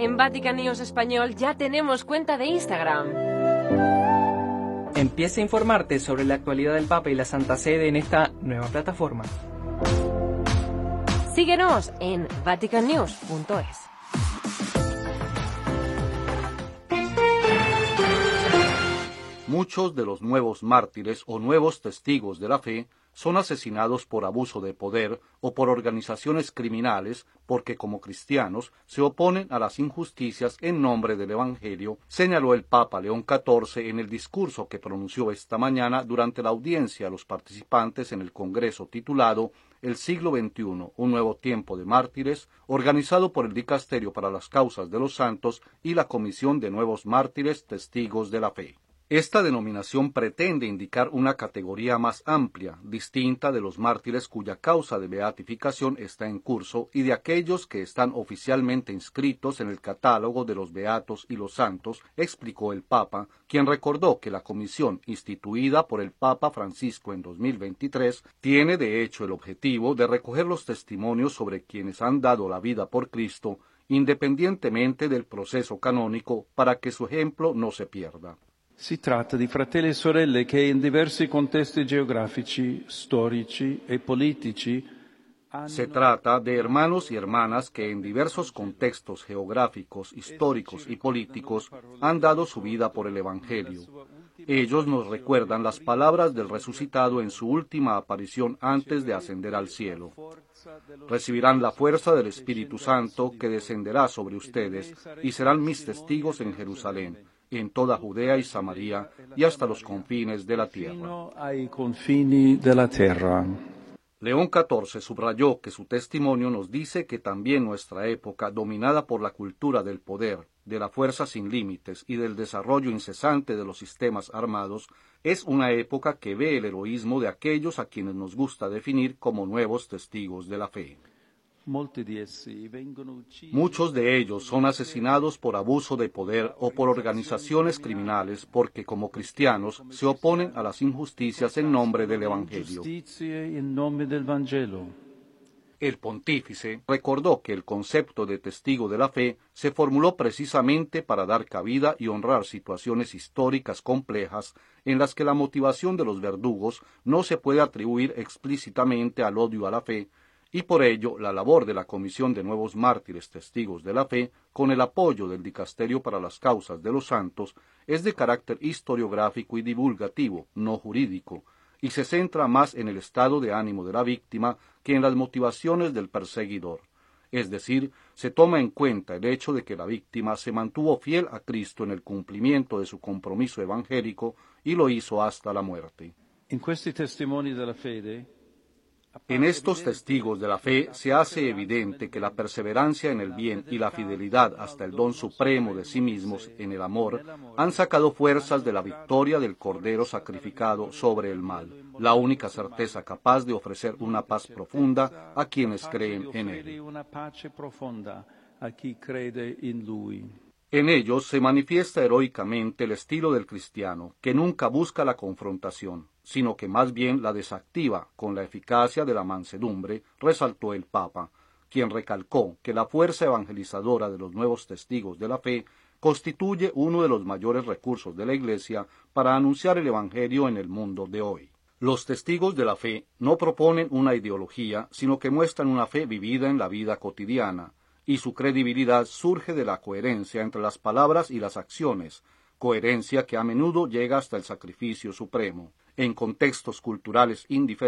En Vatican News Español ya tenemos cuenta de Instagram. Empieza a informarte sobre la actualidad del Papa y la Santa Sede en esta nueva plataforma. Síguenos en vaticannews.es. Muchos de los nuevos mártires o nuevos testigos de la fe son asesinados por abuso de poder o por organizaciones criminales porque como cristianos se oponen a las injusticias en nombre del Evangelio, señaló el Papa León XIV en el discurso que pronunció esta mañana durante la audiencia a los participantes en el congreso titulado El siglo XXI, un nuevo tiempo de mártires, organizado por el Dicasterio para las Causas de los Santos y la Comisión de Nuevos Mártires Testigos de la Fe. Esta denominación pretende indicar una categoría más amplia, distinta de los mártires cuya causa de beatificación está en curso y de aquellos que están oficialmente inscritos en el catálogo de los beatos y los santos, explicó el Papa, quien recordó que la comisión instituida por el Papa Francisco en 2023 tiene de hecho el objetivo de recoger los testimonios sobre quienes han dado la vida por Cristo, independientemente del proceso canónico, para que su ejemplo no se pierda. Si tratta di fratelli e sorelle che in diversi contesti geografici, storici e politici Se trata de hermanos y hermanas que en diversos contextos geográficos, históricos y políticos han dado su vida por el Evangelio. Ellos nos recuerdan las palabras del resucitado en su última aparición antes de ascender al cielo. Recibirán la fuerza del Espíritu Santo que descenderá sobre ustedes y serán mis testigos en Jerusalén, en toda Judea y Samaria y hasta los confines de la tierra. León XIV subrayó que su testimonio nos dice que también nuestra época, dominada por la cultura del poder, de la fuerza sin límites y del desarrollo incesante de los sistemas armados, es una época que ve el heroísmo de aquellos a quienes nos gusta definir como nuevos testigos de la fe. Muchos de ellos son asesinados por abuso de poder o por organizaciones criminales porque como cristianos se oponen a las injusticias en nombre del Evangelio. El pontífice recordó que el concepto de testigo de la fe se formuló precisamente para dar cabida y honrar situaciones históricas complejas en las que la motivación de los verdugos no se puede atribuir explícitamente al odio a la fe, y por ello la labor de la Comisión de Nuevos Mártires Testigos de la Fe, con el apoyo del Dicasterio para las Causas de los Santos, es de carácter historiográfico y divulgativo, no jurídico, y se centra más en el estado de ánimo de la víctima que en las motivaciones del perseguidor. Es decir, se toma en cuenta el hecho de que la víctima se mantuvo fiel a Cristo en el cumplimiento de su compromiso evangélico y lo hizo hasta la muerte. En estos testigos de la fe se hace evidente que la perseverancia en el bien y la fidelidad hasta el don supremo de sí mismos en el amor han sacado fuerzas de la victoria del Cordero sacrificado sobre el mal, la única certeza capaz de ofrecer una paz profunda a quienes creen en él. En ellos se manifiesta heroicamente el estilo del cristiano, que nunca busca la confrontación, sino que más bien la desactiva con la eficacia de la mansedumbre, resaltó el Papa, quien recalcó que la fuerza evangelizadora de los nuevos testigos de la fe constituye uno de los mayores recursos de la Iglesia para anunciar el Evangelio en el mundo de hoy. Los testigos de la fe no proponen una ideología, sino que muestran una fe vivida en la vida cotidiana, y su credibilidad surge de la coherencia entre las palabras y las acciones, coherencia que a menudo llega hasta el sacrificio supremo. En contextos culturales indiferentes,